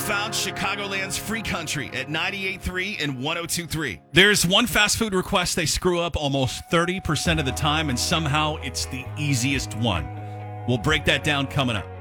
found Chicagoland's free country at 98.3 and 102.3. There's one fast food request they screw up almost 30% of the time, and somehow it's the easiest one. We'll break that down coming up.